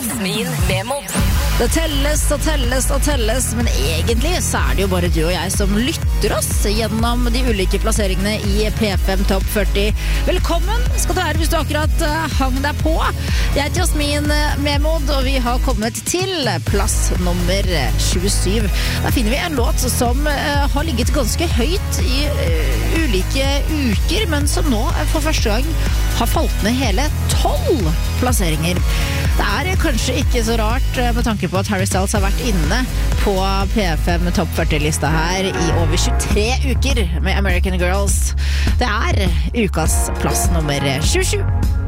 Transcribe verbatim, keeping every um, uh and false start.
Jasmin Vemod. Det telles og telles og telles, men egentlig så er det jo bare du og jeg som lytter oss gjennom de ulike plasseringene i P fem Topp førti. Velkommen skal du være hvis du akkurat hang deg på. Jeg heter Jasmin Vemod, og vi har kommet til plass nummer tjuesyv. Der finner vi en låt som uh, har ligget ganske høyt i uh, ulike uker, men som nå for første gang har falt ned hele tolv plasseringer. Det er kanskje ikke så rart med tanke på at Harry Styles har vært inne på P fem Topp førti-lista her i over tjuetre uker med American Girls. Det er ukas plass nummer tjuesju.